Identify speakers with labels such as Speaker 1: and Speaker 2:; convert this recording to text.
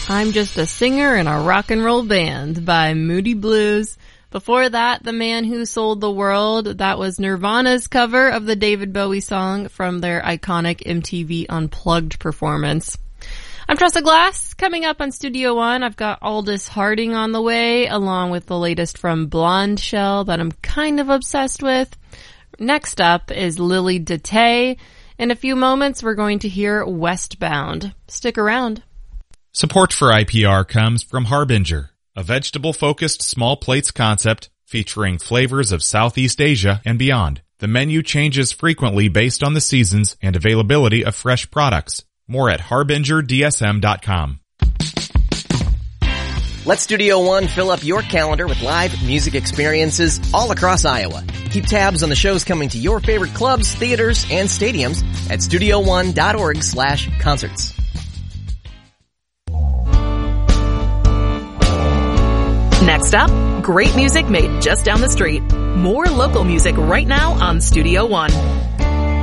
Speaker 1: I'm Just a Singer in a Rock and Roll Band by Moody Blues. Before that, The Man Who Sold the World. That was Nirvana's cover of the David Bowie song from their iconic MTV Unplugged performance. I'm Tressa Glass. Coming up on Studio One, I've got Aldous Harding on the way, along with the latest from Blonde Shell that I'm kind of obsessed with. Next up is Lily Detay. In a few moments, we're going to hear Westbound. Stick around.
Speaker 2: Support for IPR comes from Harbinger, a vegetable-focused small plates concept featuring flavors of Southeast Asia and beyond. The menu changes frequently based on the seasons and availability of fresh products. More at harbingerdsm.com.
Speaker 3: Let Studio One fill up your calendar with live music experiences all across Iowa. Keep tabs on the shows coming to your favorite clubs, theaters, and stadiums at studio1.org/concerts.
Speaker 4: Next up, great music made just down the street. More local music right now on Studio One.